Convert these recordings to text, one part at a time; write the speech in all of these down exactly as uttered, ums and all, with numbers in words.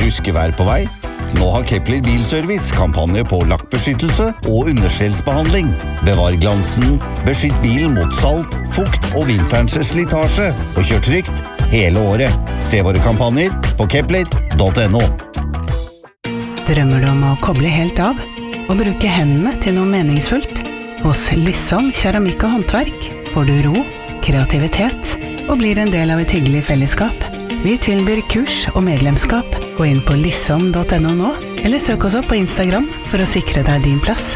Ruskevær på vei? Nå har Kepler Bilservice kampanje på lakkbeskyttelse og understellsbehandling. Bevar glansen, beskytt bilen mot salt, fukt og vinterens slitasje, og kjør trygt hele året. Se våre kampanjer på kepler punktum no. Drømmer du om å koble helt av og bruke hendene til noe meningsfullt? Hos Lissom keramikk og håndverk får du ro, kreativitet og blir en del av et hyggelig fellesskap. Vi tilbyr kurs og medlemskap. Gå inn på lissom punktum no nå, eller søk oss opp på Instagram for å sikre deg din plass.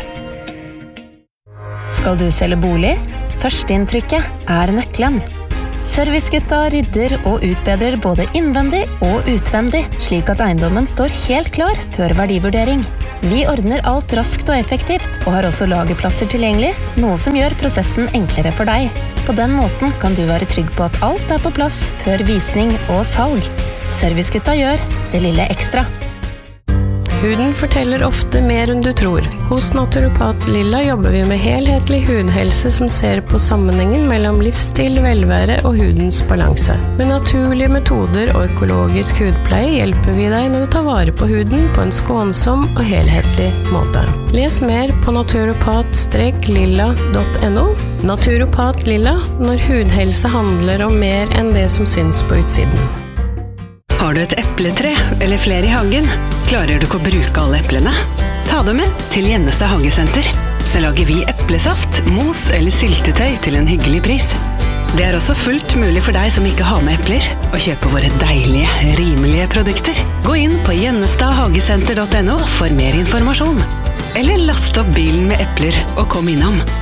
Skal du selge bolig? Førsteinntrykket er nøkkelen. Servicegutta rydder og utbedrer både innvendig og utvendig, slik at eiendommen står helt klar før verdivurdering. Vi ordner alt raskt og effektivt, og har også lagerplasser tilgjengelig, noe som gjør prosessen enklere for deg. På den måten kan du være trygg på at alt er på plass før visning og salg. Servicegutta gjør det lille ekstra. Huden forteller ofte mer enn du tror. Hos Naturopat Lilla jobber vi med helhetlig hudhelse som ser på sammenhengen mellom livsstil, velvære og hudens balanse. Med naturlige metoder og økologisk hudpleie hjelper vi deg med å ta vare på huden på en skånsom og helhetlig måte. Les mer på naturopat lilla punktum no. Naturopat Lilla, når hudhelse handler om mer enn det som syns på utsiden. Har du et epletre eller flere i hagen? Klarer du ikke å bruke alle eplene? Ta dem med til Gjennestad Hagesenter. Så lager vi eplesaft, mos eller syltetøy til en hyggelig pris. Det er også fullt mulig for deg som ikke har med epler, å kjøpe våre deilige, rimelige produkter. Gå inn på gjennestad hagesenter punktum no for mer informasjon. Eller last opp bilen med epler og kom innom.